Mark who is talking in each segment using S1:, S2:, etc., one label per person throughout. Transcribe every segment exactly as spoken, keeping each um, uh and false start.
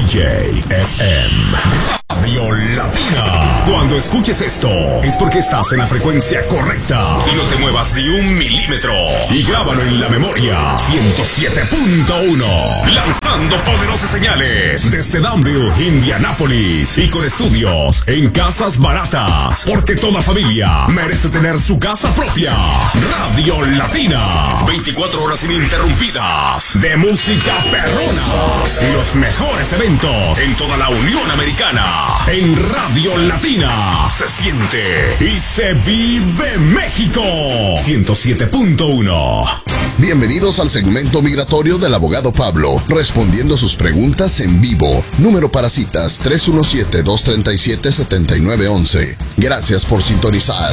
S1: J F M, Radio Latina. Cuando escuches esto, es porque estás en la frecuencia correcta. Y no te muevas ni un milímetro. Y grábalo en la memoria. ciento siete punto uno. Lanzando poderosas señales desde Danville, Indianápolis. Y con estudios en casas baratas. Porque toda familia merece tener su casa propia. Radio Latina. veinticuatro horas ininterrumpidas de música perrona. Y los mejores eventos en toda la Unión Americana. En Radio Latina se siente y se vive México. ciento siete punto uno.
S2: Bienvenidos al segmento migratorio del abogado Pablo, respondiendo sus preguntas en vivo. Número para citas tres uno siete, dos tres siete, siete nueve uno uno. Gracias por sintonizar.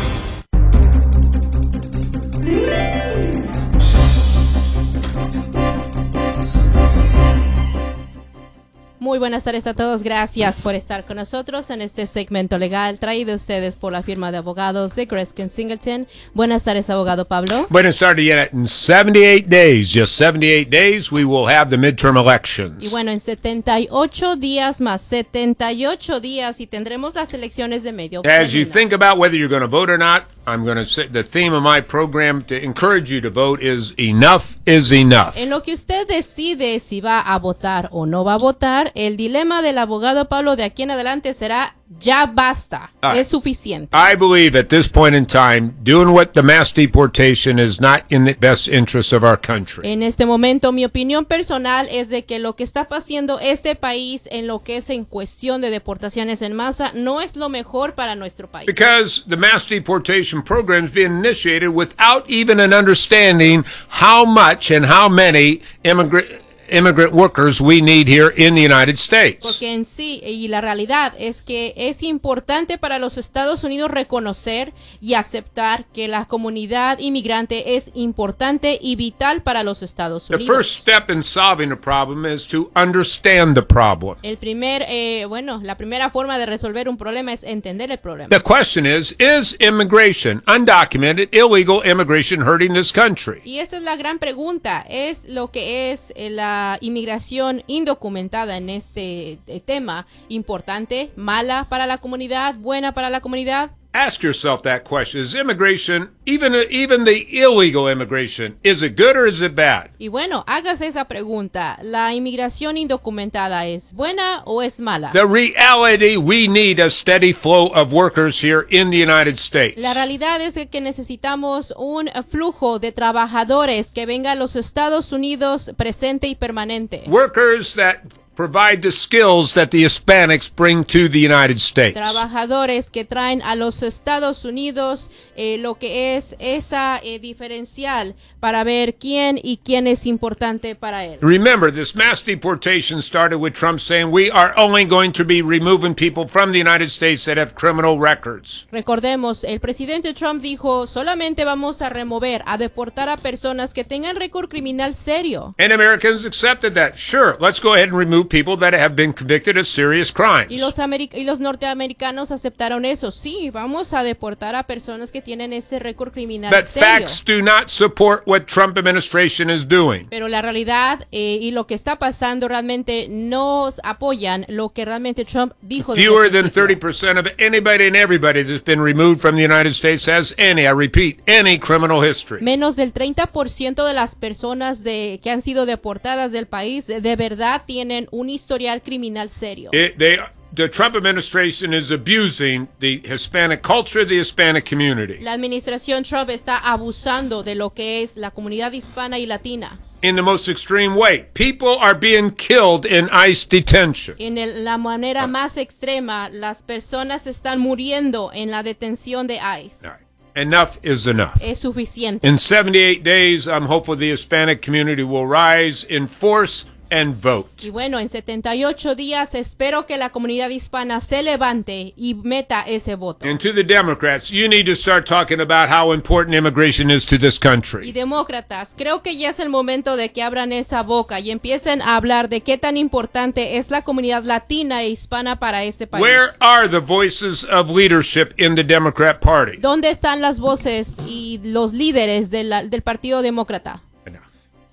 S3: Muy buenas tardes a todos, gracias por estar con nosotros en este segmento legal traído a ustedes por la firma de abogados de Kreskin Singleton. Buenas tardes, abogado Pablo.
S4: Buenas tardes, Janet. In seventy-eight days, just seventy-eight days, we will have the midterm elections.
S3: Y bueno, en setenta y ocho días más, setenta y ocho días y tendremos las elecciones de medio término.
S4: As you think about whether you're going to vote or not, I'm going to say the theme of my program to encourage you to vote is enough is enough.
S3: En lo que usted decide si va a votar o no va a votar, el dilema del abogado Pablo de aquí en adelante será ya basta, uh, es suficiente.
S4: I believe at this point in time, doing what the mass deportation is not in the best interest of our country.
S3: En este momento, mi opinión personal es de que lo que está pasando este país en lo que es en cuestión de deportaciones en masa no es lo mejor para nuestro país.
S4: Because the mass deportation program is being initiated without even an understanding how much and how many immigrants immigrant workers we need here in the United States.
S3: Porque en sí, y la realidad es que es importante para los Estados Unidos reconocer y aceptar que la comunidad inmigrante es importante y vital para los Estados Unidos.
S4: The first step in solving a problem is to understand the problem.
S3: El primer, eh, bueno, la primera forma de resolver un problema es entender el problema.
S4: The question is, is immigration, undocumented, illegal immigration hurting this country?
S3: Y esa es la gran pregunta, es lo que es eh, la inmigración indocumentada en este eh, tema importante, mala para la comunidad, buena para la comunidad.
S4: Ask yourself that question. Is immigration, even even the illegal immigration, is it good or is it bad?
S3: Y bueno, hágase esa pregunta. ¿La inmigración indocumentada es buena o es mala?
S4: The reality, we need a steady flow of workers here in the United States.
S3: La realidad es que necesitamos un flujo de trabajadores que venga a los Estados Unidos presente y permanente.
S4: Workers that provide the skills that the Hispanics bring to the United States.
S3: Trabajadores que traen a los Estados Unidos eh, lo que es esa eh, diferencial para ver quién y quién es importante para él.
S4: Remember, this mass deportation started with Trump saying we are only going to be removing people from the United States that have criminal records.
S3: Recordemos, el presidente Trump dijo, solamente vamos a remover, a deportar a personas que tengan récord criminal serio.
S4: And Americans accepted that. Sure, let's go ahead and remove people that have been convicted of serious crimes.
S3: Y los, Ameri- y los norteamericanos aceptaron eso. Sí, vamos a deportar a personas que tienen ese récord criminal
S4: But
S3: serio.
S4: facts do not support what Trump administration is doing.
S3: Pero la realidad eh, y lo que está pasando realmente no apoyan lo que realmente Trump dijo.
S4: Fewer than thirty percent of anybody and everybody that's been removed from the United States has any, I repeat, any criminal history.
S3: Menos del treinta por ciento de las personas de, que han sido deportadas del país de, de verdad tienen un historial criminal serio.
S4: It, they, the Trump administration is abusing the Hispanic culture, the Hispanic community.
S3: La administración Trump está abusando de lo que es la comunidad hispana y latina.
S4: In the most extreme way. People are being killed in ICE detention.
S3: En el, la manera más extrema, las personas están muriendo en la detención de ICE.
S4: All right. Enough is enough.
S3: Es suficiente.
S4: In seventy-eight days, I'm hopeful the Hispanic community will rise in force and vote.
S3: Y bueno, en setenta y ocho días espero que la comunidad hispana se levante y meta ese voto.
S4: And to the Democrats, you need to start talking about how important immigration is to this
S3: Y
S4: country.
S3: demócratas, creo que ya es el momento de que abran esa boca y empiecen a hablar de qué tan importante es la comunidad latina e hispana para este país.
S4: Where are the voices of leadership in the Democrat Party?
S3: ¿Dónde están las voces y los líderes de la- del Partido Demócrata?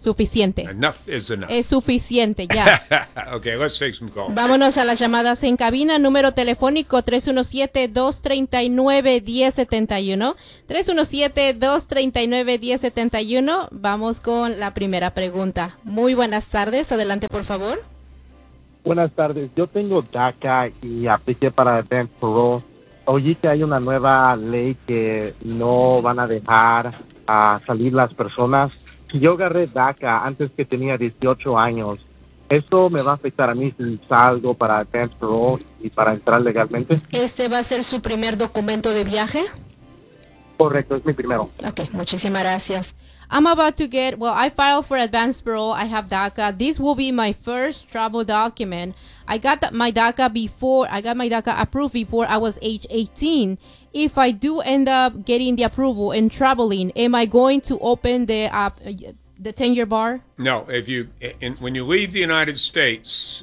S3: Suficiente.
S4: Enough is enough.
S3: Es suficiente, ya.
S4: Okay, let's take some calls.
S3: Vámonos a las llamadas en cabina. Número telefónico tres uno siete, dos tres nueve, uno cero siete uno. tres uno siete, dos tres nueve, uno cero siete uno. Vamos con la primera pregunta. Muy buenas tardes. Adelante, por favor.
S5: Buenas tardes. Yo tengo DACA y apliqué para Advance Parole. Oí que hay una nueva ley que no van a dejar a salir las personas. Si yo agarré DACA antes que tenía dieciocho años, ¿eso me va a afectar a mí si salgo para Advance Parole y para entrar legalmente?
S3: ¿Este va a ser su primer documento de viaje?
S5: Correcto, es mi primero.
S3: Ok, muchísimas gracias. I'm about to get, well, I filed for advance parole. I have DACA. This will be my first travel document. I got the, my DACA before, I got my DACA approved before I was age eighteen. If I do end up getting the approval and traveling, am I going to open the uh, the ten-year bar?
S4: No, if you in, when you leave the United States,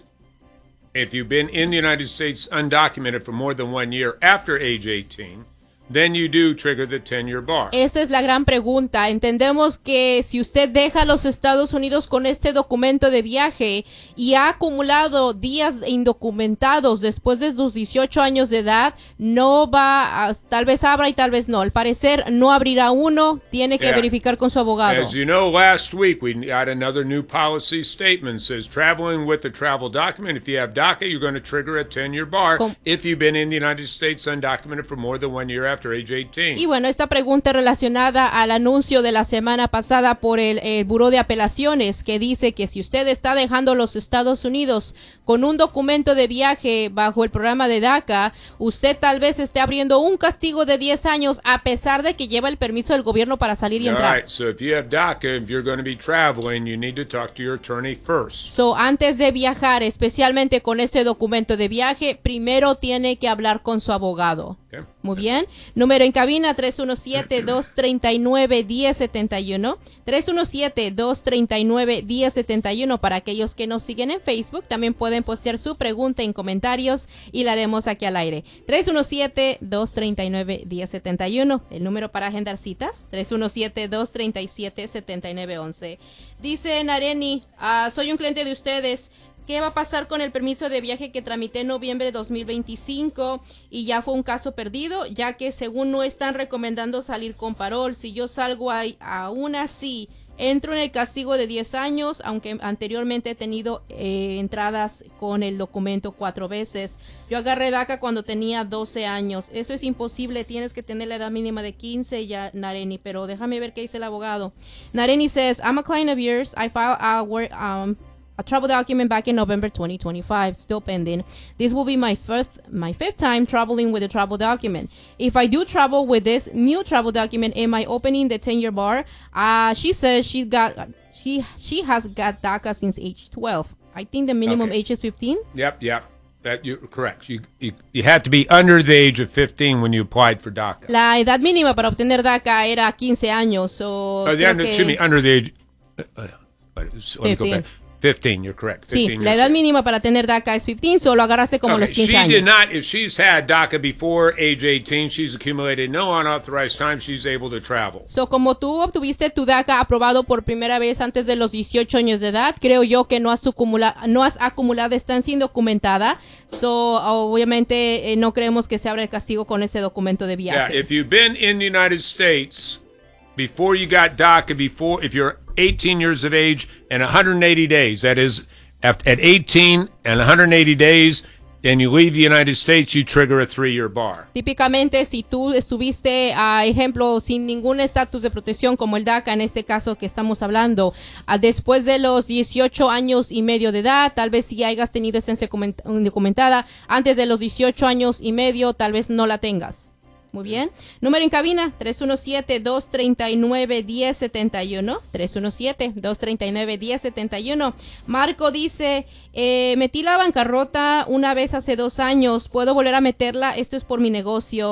S4: if you've been in the United States undocumented for more than one year after age eighteen, then you do trigger the ten-year bar.
S3: Esa es la gran pregunta. Entendemos que si usted deja los Estados Unidos con este documento de viaje y ha acumulado días indocumentados después de sus dieciocho años de edad, no va, a, tal vez abra y tal vez no. Al parecer no abrirá uno, tiene que
S4: Yeah.
S3: verificar con su abogado.
S4: As you know, last week we got another new policy statement. It says traveling with a travel document. If you have DACA, you're going to trigger a ten-year bar
S3: Com-
S4: if you've been in the United States undocumented for more than one year after age eighteen.
S3: Y bueno, esta pregunta es relacionada al anuncio de la semana pasada por el, el Buró de Apelaciones, que dice que si usted está dejando los Estados Unidos con un documento de viaje bajo el programa de DACA, usted tal vez esté abriendo un castigo de diez años a pesar de que lleva el permiso del gobierno para salir y
S4: All
S3: entrar.
S4: right, so if you have DACA, if you're going to be traveling, you need to talk to your attorney first.
S3: So, antes de viajar, especialmente con ese documento de viaje, primero tiene que hablar con su abogado.
S4: Okay.
S3: Muy bien. Número en cabina tres uno siete, dos tres nueve, uno cero siete uno. tres uno siete, dos tres nueve, uno cero siete uno. Para aquellos que nos siguen en Facebook, también pueden postear su pregunta en comentarios y la haremos aquí al aire. tres uno siete, dos tres nueve, uno cero siete uno. El número para agendar citas, tres uno siete, dos tres siete, siete nueve uno uno. Dice Nareni, ah, soy un cliente de ustedes. ¿Qué va a pasar con el permiso de viaje que tramité en noviembre de dos mil veinticinco y ya fue un caso perdido, ya que según no están recomendando salir con parol? Si yo salgo ahí, aún así, entro en el castigo de diez años, aunque anteriormente he tenido eh, entradas con el documento cuatro veces. Yo agarré DACA cuando tenía doce años. Eso es imposible, tienes que tener la edad mínima de quince ya, Nareni, pero déjame ver qué dice el abogado. Nareni says, I'm a client of yours. I filed a work, um, a travel document back in November twenty twenty-five, still pending. This will be my fifth, my fifth time traveling with a travel document. If I do travel with this new travel document, am I opening the ten-year bar? Uh, she says she got, she she has got DACA since age twelve. I think the minimum
S4: Okay.
S3: age is fifteen.
S4: Yep, yep. That you're correct. You, you you had to be under the age of fifteen when you applied for DACA.
S3: La edad mínima para obtener DACA era quince años. So
S4: Oh, the
S3: creo
S4: under,
S3: que-
S4: excuse me, under the age. Uh, uh, let me go
S3: fifteen.
S4: back. fifteen, you're correct.
S3: Sí,
S4: fifteen
S3: la
S4: years
S3: edad
S4: old.
S3: mínima para tener DACA es quince, solo agarraste como
S4: Okay,
S3: los quince
S4: she
S3: años.
S4: did not. If she's had DACA before age eighteen, she's accumulated no unauthorized time. She's able to travel.
S3: So, como tú obtuviste tu DACA aprobado por primera vez antes de los dieciocho años de edad, creo yo que no has acumulado, no has acumulado estancia indocumentada. So, obviamente, eh, no creemos que se abra el castigo con ese documento de
S4: Yeah,
S3: viaje.
S4: if you've been in the United States before you got DACA, before if you're eighteen years of age and one hundred eighty days, that is, at, at eighteen and one hundred eighty days, and you leave the United States, you trigger a three-year bar.
S3: Típicamente, si tú estuviste, a ejemplo, sin ningún estatus de protección como el DACA, en este caso que estamos hablando, a después de los dieciocho años y medio de edad, tal vez si hayas tenido estancia indocumentada, antes de los dieciocho años y medio, tal vez no la tengas. Muy bien. Número en cabina, tres uno siete, dos tres nueve, uno cero siete uno. tres uno siete, dos tres nueve, uno cero siete uno. Marco dice, eh, metí la bancarrota una vez hace dos años. ¿Puedo volver a meterla? Esto es por mi negocio.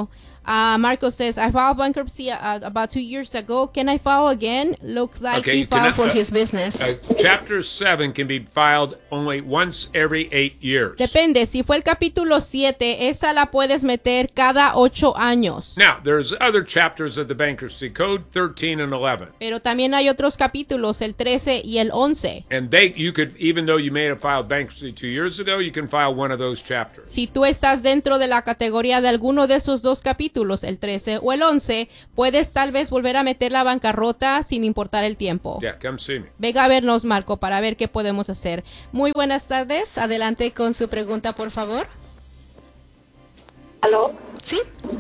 S3: Uh, Marco says, I filed bankruptcy uh, about two years ago. Can I file again? Looks like
S4: Okay,
S3: he
S4: you
S3: filed
S4: cannot-
S3: for
S4: uh,
S3: his business.
S4: Uh, chapter seven can be filed only once every eight years.
S3: Depende, si fue el capítulo siete, esa la puedes meter cada ocho años.
S4: Now, there's other chapters of the Bankruptcy Code, thirteen and eleven.
S3: Pero también hay otros capítulos, el trece y el once.
S4: And they, you could, even though you may have filed bankruptcy two years ago, you can file one of those chapters.
S3: Si tú estás dentro de la categoría de alguno de esos dos capítulos, el trece o el once, puedes tal vez volver a meter la bancarrota sin importar el tiempo.
S4: Yeah, come see me.
S3: Venga a vernos, Marco, para ver qué podemos hacer. Muy buenas tardes. Adelante con su pregunta, por favor.
S6: ¿Aló?
S3: Sí.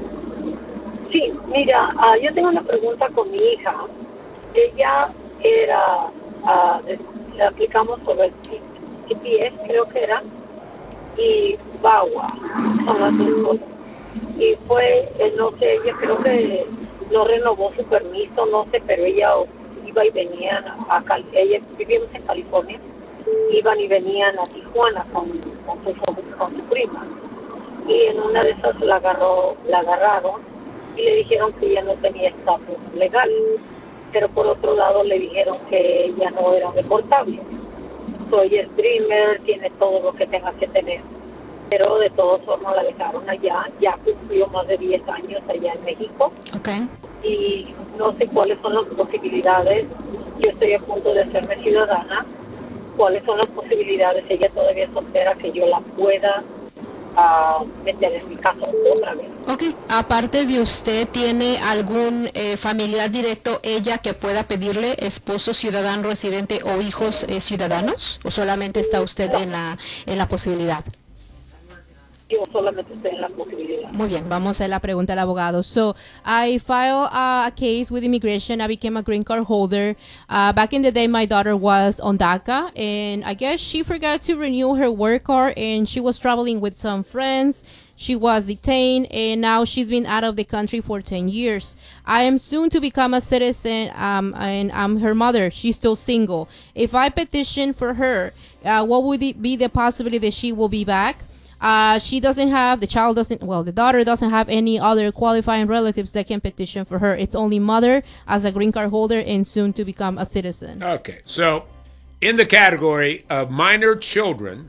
S6: Sí, mira, ah, yo tengo una pregunta con mi hija. Ella era, ah, de- le aplicamos sobre el G P S, creo que era, y V A W A, son las dos cosas. Y fue, eh, no sé, ella creo que no renovó su permiso, no sé, pero ella iba y venía a, a Cali- ella vivimos en California, iban y venían a Tijuana con, con, su, con su prima. Y en una de esas la agarró, la agarraron y le dijeron que ella no tenía estatus legal, pero por otro lado le dijeron que ella no era deportable. So, ella es dreamer, tiene todo lo que tenga que tener, pero de todos formas la dejaron allá, ya cumplió más de diez años allá en México
S3: Okay.
S6: y no sé cuáles son las posibilidades. Yo estoy a punto de hacerme ciudadana. ¿Cuáles son las posibilidades? Ella todavía es soltera, que yo la pueda a meter en mi caso otra vez.
S3: Ok, aparte de usted, ¿tiene algún eh, familiar directo, ella, que pueda pedirle esposo ciudadano residente o hijos eh, ciudadanos? ¿O solamente está usted en la, en la posibilidad?
S6: Yo solamente estoy en la posibilidad.
S3: Muy bien, vamos a la pregunta del abogado. So, I filed uh, a case with immigration. I became a green card holder. Uh, back in the day, my daughter was on DACA, and I guess she forgot to renew her work card, and she was traveling with some friends. She was detained, and now she's been out of the country for ten years. I am soon to become a citizen, um, and I'm her mother. She's still single. If I petition for her, uh, what would it be the possibility that she will be back? Uh, she doesn't have, the child doesn't, well, the daughter doesn't have any other qualifying relatives that can petition for her. It's only mother as a green card holder and soon to become a citizen.
S4: Okay, so in the category of minor children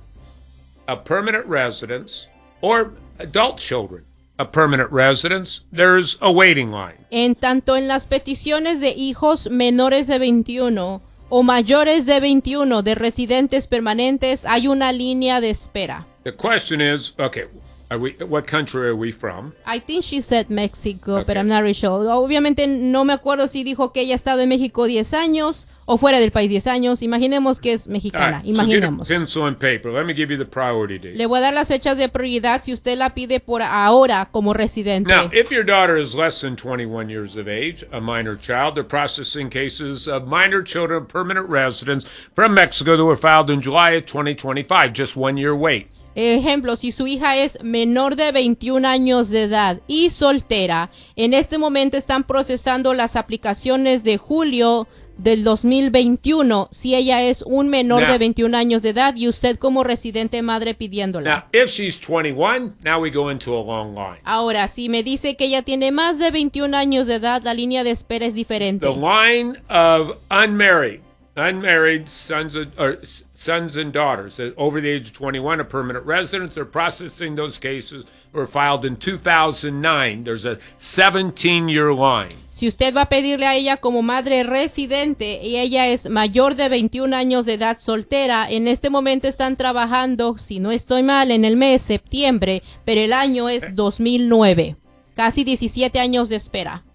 S4: of permanent residents or adult children of permanent residents, there's a waiting line.
S3: En tanto en las peticiones de hijos menores de veintiuno o mayores de veintiuno de residentes permanentes, hay una línea de espera.
S4: The question is, okay, are we, what country are we from?
S3: I think she said Mexico,
S4: Okay.
S3: but I'm not really sure. Obviamente no me acuerdo si dijo que ella ha estado en México diez años o fuera del país diez años. Imaginemos que es
S4: All
S3: mexicana.
S4: right, so get a
S3: Imaginemos.
S4: pencil and paper. Let me give you the priority date.
S3: Le voy a dar las fechas de prioridad si usted la pide por ahora como residente.
S4: Now, if your daughter is less than twenty-one years of age, a minor child, they're processing cases of minor children of permanent residents from Mexico that were filed in July of twenty twenty-five, just one year wait.
S3: Ejemplo, si su hija es menor de veintiún años de edad y soltera, en este momento están procesando las aplicaciones de julio del dos mil veintiuno, si ella es un menor
S4: Now-
S3: de veintiún años de edad y usted como residente madre pidiéndola.
S4: Now, if she's twenty-one, now we go into a long line.
S3: Ahora, si me dice que ella tiene más de veintiún años de edad, la línea de espera es diferente.
S4: The line of unmarried, unmarried sons of, or sons and daughters that over the age of twenty-one are permanent residents. They're processing those cases were filed in two thousand nine. There's a seventeen-year line.
S3: Si usted va a pedirle a ella como madre residente y ella es mayor de veintiún años de edad soltera, en este momento están trabajando, si no estoy mal, en el mes de septiembre, pero el año es dos mil nueve. Casi diecisiete años de espera.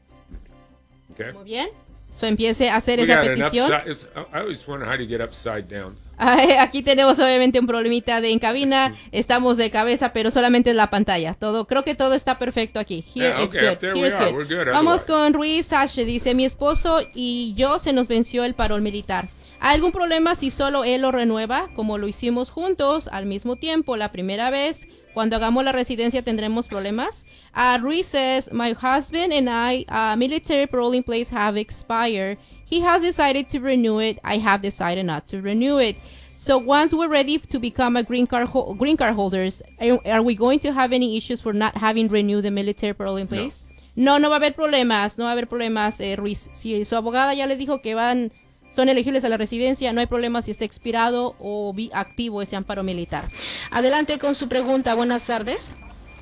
S4: Okay.
S3: Muy bien. So, empiece a hacer
S4: We
S3: esa
S4: got an
S3: petición.
S4: upside. It's, I always wonder how do you get upside down.
S3: Ay, aquí tenemos obviamente un problemita de en cabina. Estamos de cabeza, pero solamente es la pantalla. Todo, creo que todo está perfecto aquí. Here
S4: Yeah,
S3: it's
S4: okay,
S3: good.
S4: up there
S3: Here
S4: we
S3: it's
S4: are.
S3: good.
S4: We're good
S3: Vamos
S4: otherwise.
S3: con Ruiz Sache. Dice, mi esposo y yo se nos venció el parol militar. ¿Hay algún problema si solo él lo renueva, como lo hicimos juntos al mismo tiempo la primera vez? Cuando hagamos la residencia tendremos problemas. Uh, Ruiz says, my husband and I, uh, military parole in place have expired. He has decided to renew it. I have decided not to renew it. So once we're ready to become a green card ho- green card holders, are, are we going to have any issues for not having renewed the military parole in place? No, no va a haber problemas, no va a haber problemas, eh, Ruiz. Si su abogada ya les dijo que van, son elegibles a la residencia, no hay problema si está expirado o vi- activo ese amparo militar. Adelante con su pregunta, buenas tardes.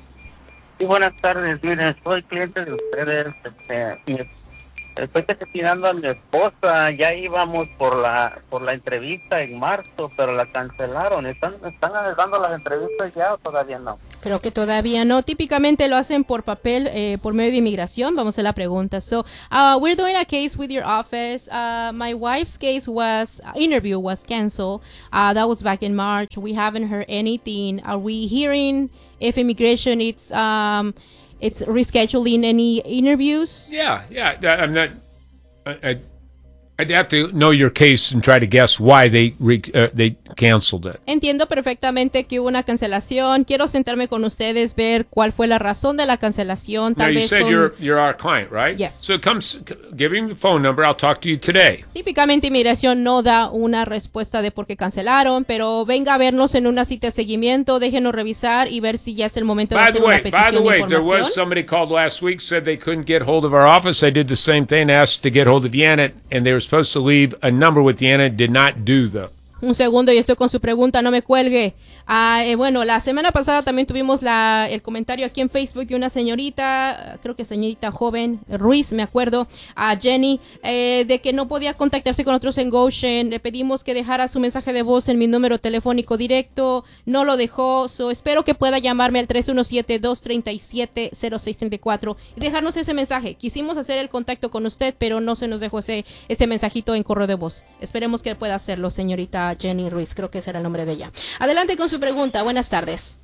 S7: Sí, buenas tardes, miren, soy cliente de ustedes, este, y estoy destinando a mi esposa, ya íbamos por la por la entrevista en marzo, pero la cancelaron. ¿Están, están dando las entrevistas ya o todavía no?
S3: Creo que todavía no. Típicamente lo hacen por papel, eh, por medio de inmigración. Vamos a hacer la pregunta. So, uh, we're doing a case with your office. Uh, my wife's case was, uh, interview was canceled. Uh, that was back in March. We haven't heard anything. Are we hearing if immigration it's um it's rescheduling any interviews?
S4: Yeah, yeah. that- I'm not. I, I, I'd have to know your case and try to guess why they re, uh, they canceled it.
S3: Entiendo perfectamente que hubo una cancelación. Quiero sentarme con ustedes, ver cuál fue la razón de la cancelación.
S4: Now
S3: Tal
S4: you
S3: vez
S4: said
S3: con-
S4: you're you're our client, right?
S3: Yes.
S4: So come, s- give him the phone number. I'll talk to you today.
S3: Típicamente inmigración no da una respuesta de por qué cancelaron, pero venga a vernos en una cita de seguimiento, déjenos revisar y ver si ya es el momento de
S4: By
S3: hacer
S4: the
S3: una
S4: way, by
S3: petición
S4: the
S3: de
S4: way, there
S3: información.
S4: was somebody called last week, said they couldn't get hold of our office. I did the same thing, asked to get hold of Janet, and they were supposed to leave a number with Janet. Did not do though.
S3: Un segundo y estoy con su pregunta, no me cuelgue. Ah, eh, bueno, la semana pasada también tuvimos la, el comentario aquí en Facebook de una señorita, creo que señorita joven, Ruiz, me acuerdo, a Jenny, eh, de que no podía contactarse con nosotros en Goshen. Le pedimos que dejara su mensaje de voz en mi número telefónico directo, no lo dejó. So, espero que pueda llamarme al tres uno siete, dos tres siete, cero seis tres cuatro y dejarnos ese mensaje. Quisimos hacer el contacto con usted, pero no se nos dejó ese, ese mensajito en correo de voz. Esperemos que pueda hacerlo, señorita Jenny Ruiz, creo que ese era el nombre de ella. Adelante con su pregunta, buenas tardes.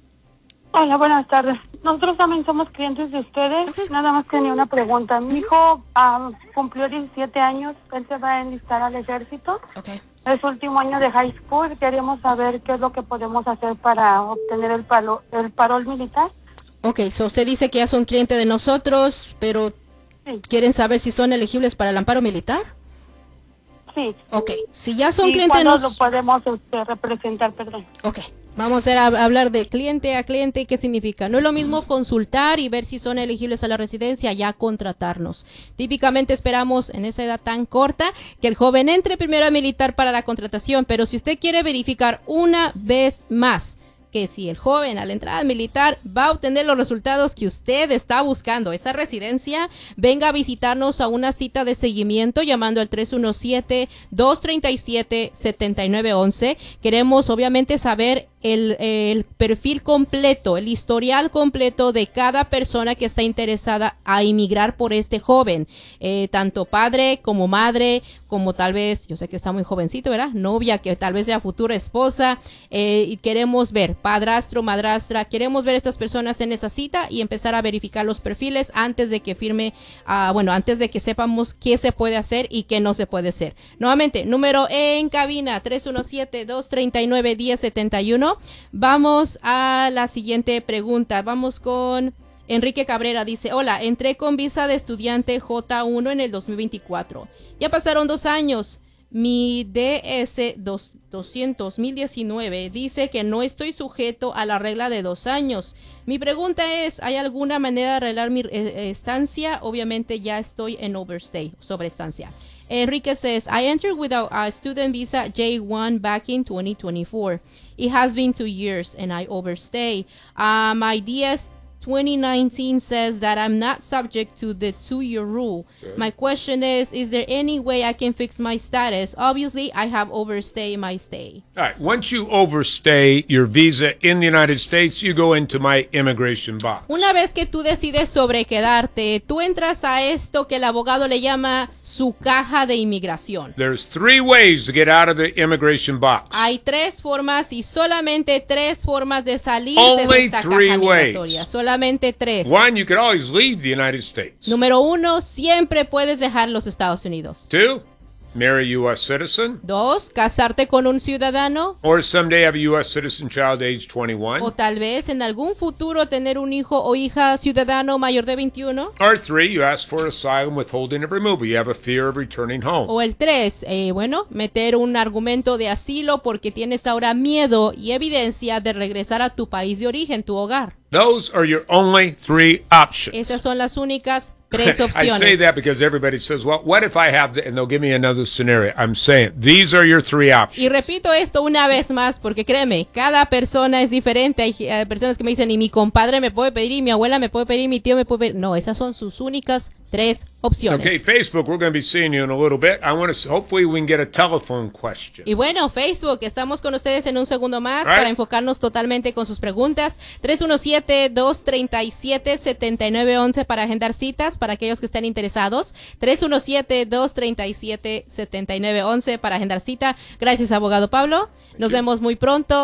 S8: Hola, buenas tardes. Nosotros también somos clientes de ustedes. Nada más tenía una pregunta. Mi hijo um, cumplió diecisiete años. Él se va a enlistar al ejército.
S3: Okay.
S8: Es su último año de high school. Queremos saber qué es lo que podemos hacer para obtener el, palo, el parol militar.
S3: Ok, so usted dice que ya son cliente de nosotros, pero
S8: Sí.
S3: ¿quieren saber si son elegibles para el amparo militar?
S8: Sí.
S3: Ok, si ya son
S8: ¿Y
S3: clientes de
S8: cuándo lo
S3: nosotros...
S8: podemos este, representar? Perdón.
S3: Ok, vamos a hacer- a hablar de cliente a cliente. ¿Qué significa? No es lo mismo consultar y ver si son elegibles a la residencia, ya contratarnos. Típicamente esperamos en esa edad tan corta que el joven entre primero a militar para la contratación, pero si usted quiere verificar una vez más que si el joven a la entrada militar va a obtener los resultados que usted está buscando, esa residencia, venga a visitarnos a una cita de seguimiento llamando al tres uno siete, dos tres siete, siete nueve uno uno. Queremos obviamente saber el, el perfil completo, el historial completo de cada persona que está interesada a inmigrar por este joven, eh, tanto padre como madre, como tal vez, yo sé que está muy jovencito, ¿verdad? Novia, que tal vez sea futura esposa, eh, y queremos ver padrastro, madrastra, queremos ver estas personas en esa cita y empezar a verificar los perfiles antes de que firme, uh, bueno, antes de que sepamos qué se puede hacer y qué no se puede hacer. Nuevamente, número en cabina, tres uno siete, dos tres nueve, uno cero siete uno. Vamos a la siguiente pregunta. Vamos con Enrique Cabrera. Dice, hola, entré con visa de estudiante J uno en el dos mil veinticuatro. Ya pasaron dos años. Mi D S doscientos mil diecinueve dice que no estoy sujeto a la regla de dos años. Mi pregunta es, ¿hay alguna manera de arreglar mi eh, estancia? Obviamente ya estoy en overstay, sobre estancia. Enrique says, I entered without a student visa J one back in twenty twenty-four. It has been two years and I overstay. Uh, my D S twenty nineteen says that I'm not subject to the two-year rule. Okay. My question is, is there any way I can fix my status? Obviously, I have overstayed my stay.
S4: All right. Once you overstay your visa in the United States, you go into my immigration box.
S3: Una vez que tú decides sobrequedarte, tú entras a esto que el abogado le llama su caja de inmigración.
S4: There's three ways to get out of the immigration box.
S3: Hay tres formas y solamente tres formas de salir
S4: Only
S3: de esta
S4: three
S3: caja
S4: ways.
S3: migratoria. Solamente tres.
S4: One, you could always leave the United States.
S3: Número uno, siempre puedes dejar los Estados Unidos.
S4: Two, marry a U S citizen.
S3: Dos, casarte con un ciudadano.
S4: Or someday have a U S citizen child age twenty-one.
S3: O tal vez en algún futuro tener un hijo o hija ciudadano mayor de veintiuno.
S4: Or three, you ask for asylum, withholding of removal. You have a fear of returning home.
S3: O el tres, eh, bueno, meter un argumento de asilo porque tienes ahora miedo y evidencia de regresar a tu país de origen, tu hogar.
S4: Those are your only three options.
S3: Esas son las únicas tres
S4: I
S3: opciones.
S4: say that because everybody says, well, what if I have the, and they'll give me another scenario. I'm saying, these are your three options.
S3: Y repito esto una vez más, porque créeme, cada persona es diferente. Hay eh, personas que me dicen, y mi compadre me puede pedir, y mi abuela me puede pedir, y mi tío me puede pedir. No, esas son sus únicas tres opciones.
S4: Okay, Facebook, we're going to be seeing you in a little bit. I want to, hopefully we can get a telephone question.
S3: Y bueno, Facebook, estamos con ustedes en un segundo más
S4: Right.
S3: para enfocarnos totalmente con sus preguntas. tres uno siete, dos tres siete, siete nueve uno uno para agendar citas para aquellos que estén interesados. tres uno siete, dos tres siete, siete nueve uno uno para agendar cita. Gracias, abogado Pablo. Nos vemos muy pronto.